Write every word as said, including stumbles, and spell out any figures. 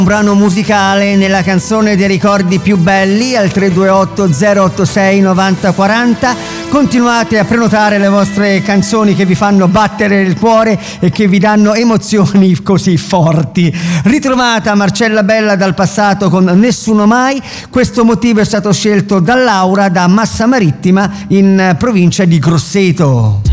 Un brano musicale nella canzone dei ricordi più belli al tre due otto zero otto sei nove zero quattro zero. Continuate a prenotare le vostre canzoni che vi fanno battere il cuore e che vi danno emozioni così forti. Ritrovata Marcella Bella dal passato con Nessuno Mai. Questo motivo è stato scelto da Laura da Massa Marittima in provincia di Grosseto.